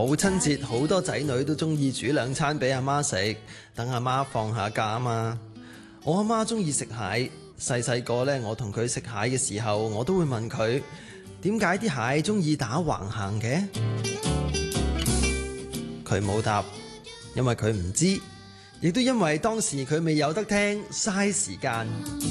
母親節好多仔女都中意煮兩餐俾阿媽食，等阿媽放下假啊嘛。我阿媽中意食蟹，細個呢，我同佢食蟹嘅時候，我都會問佢點解啲蟹中意打橫行嘅？佢冇答，因為佢唔知，亦都因為當時佢未有得聽，嘥時間。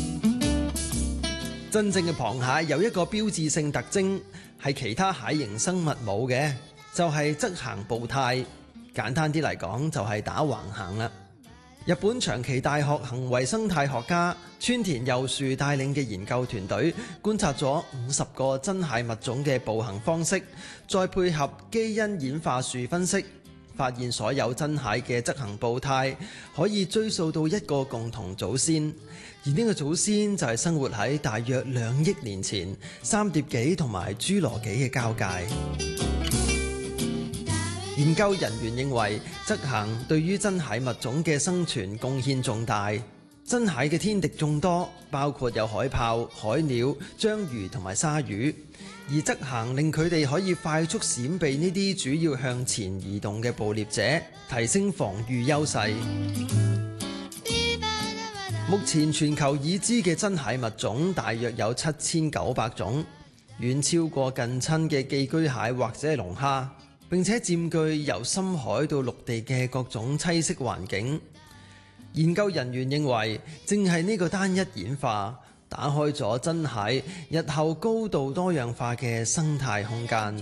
真正嘅螃蟹有一個標誌性特徵，係其他蟹形生物冇嘅，就係側行步態。簡單啲嚟講，就係打橫行啦。日本長崎大學行為生態學家川田佑樹帶領嘅研究團隊觀察咗50個真蟹物種嘅步行方式，再配合基因演化樹分析，發現所有真蟹嘅側行步態可以追溯到一個共同祖先，而呢個祖先就係生活喺大約2億年前三疊紀同埋侏羅紀嘅交界。研究人員認為，側行對於真蟹物種嘅生存貢獻重大。真蟹嘅天敵眾多，包括有海豹、海鳥、章魚同埋鯊魚，而側行令佢哋可以快速閃避呢啲主要向前移動嘅捕獵者，提升防禦優勢。目前全球已知嘅真蟹物種大約有7900種，遠超過近親嘅寄居蟹或者係龍蝦，並且佔據由深海到陸地嘅各種棲息環境。研究人員認為，正係呢個單一演化打開咗真蟹日後高度多樣化嘅生態空間。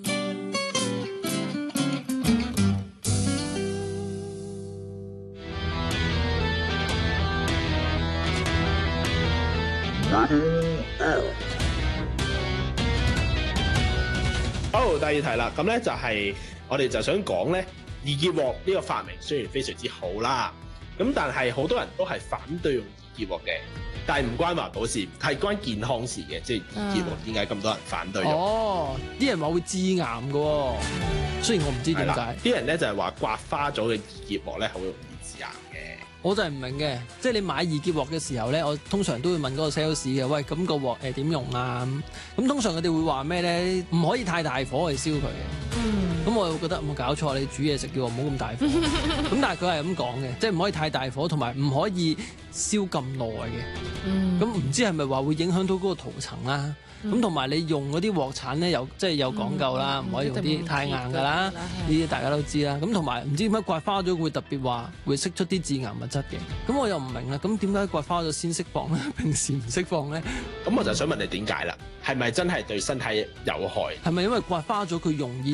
好，第二題啦，咁咧就係我哋就想講咧，易潔鑊呢個發明雖然非常之好啦，咁但係好多人都係反對用易潔鑊嘅，但係唔關環保事，係關健康事嘅，即係易潔鑊點解咁多人反對用？ 哦，啲人話會致癌嘅喎，雖然我唔知點解。 啲人咧就係話刮花咗嘅易潔鑊咧好容易致癌嘅。 我就係唔明嘅，即係你買易潔鑊嘅時候咧，我通常都會問嗰個 sales 嘅，喂，咁個鑊點用啊？咁通常佢哋會話咩咧？唔可以太大火去燒佢嘅。咁我又覺得冇搞錯，你煮嘢食叫我唔好咁大火。咁但係佢係咁講嘅，即係唔可以太大火，同埋唔可以燒咁耐嘅。咁唔知係咪話會影響到嗰個塗層啦？咁同埋你用嗰啲鑊鏟咧，有講究啦，唔可以用啲太硬㗎啦。呢啲大家都知啦。咁同埋唔知點解刮花咗會特別話會釋出啲致癌物質嘅。咁我又唔明啦。咁點解刮花咗先釋放咧？平時唔釋放咧？ 咁我就想問你點解啦？係咪真係對身體有害？ 係咪因為刮花咗佢容易